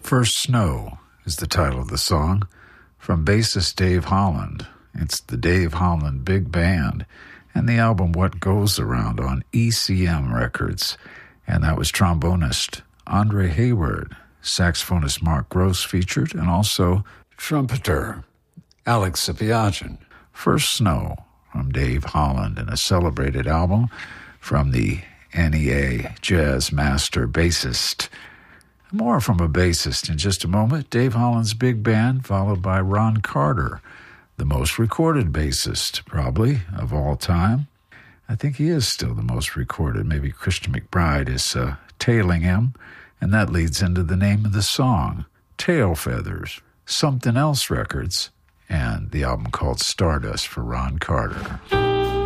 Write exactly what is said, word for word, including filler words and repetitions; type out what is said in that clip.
First Snow is the title of the song, from bassist Dave Holland. It's the Dave Holland Big Band and the album What Goes Around on E C M Records. And that was trombonist Andre Hayward, saxophonist Mark Gross featured, and also trumpeter Alex Sapiajan. First Snow from Dave Holland, and a celebrated album from the N E A Jazz Master bassist. More from a bassist in just a moment. Dave Holland's Big Band, followed by Ron Carter, the most recorded bassist, probably, of all time. I think he is still the most recorded. Maybe Christian McBride is uh, tailing him, and that leads into the name of the song, Tail Feathers, Something Else Records, and the album called Stardust for Ron Carter.